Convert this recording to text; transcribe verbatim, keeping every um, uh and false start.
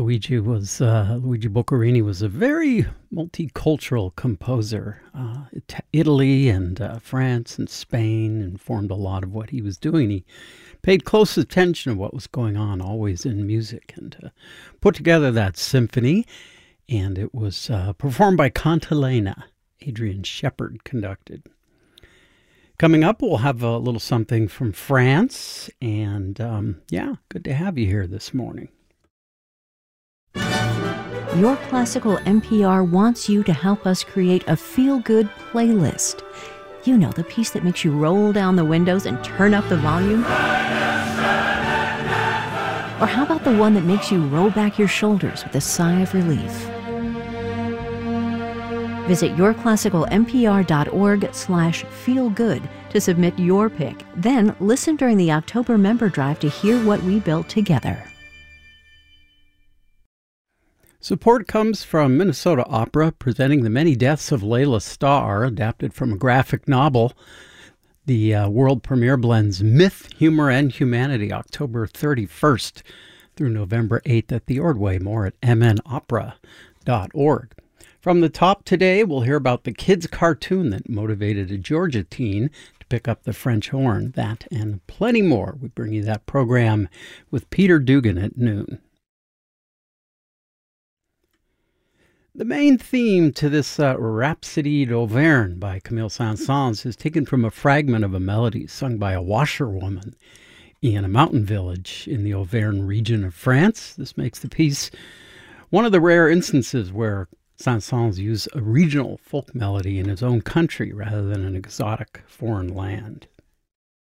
Luigi was uh, Luigi Boccherini was a very multicultural composer. Uh, It- Italy and uh, France and Spain informed a lot of what he was doing. He paid close attention to what was going on, always in music, and uh, put together that symphony. And it was uh, performed by Cantilena. Adrian Shepard conducted. Coming up, we'll have a little something from France, and um, yeah, good to have you here this morning. Your Classical N P R wants you to help us create a feel-good playlist. You know, the piece that makes you roll down the windows and turn up the volume? Or how about the one that makes you roll back your shoulders with a sigh of relief? Visit yourclassical.npr.org slash feelgood to submit your pick. Then listen during the October member drive to hear what we built together. Support comes from Minnesota Opera, presenting The Many Deaths of Layla Starr, adapted from a graphic novel. The uh, world premiere blends myth, humor, and humanity, October thirty-first through November eighth at the Ordway. More at m n opera dot org. From the top today, we'll hear about the kids' cartoon that motivated a Georgia teen to pick up the French horn. That and plenty more. We bring you that program with Peter Dugan at noon. The main theme to this uh, Rhapsody d'Auvergne by Camille Saint-Saëns is taken from a fragment of a melody sung by a washerwoman in a mountain village in the Auvergne region of France. This makes the piece one of the rare instances where Saint-Saëns used a regional folk melody in his own country rather than an exotic foreign land.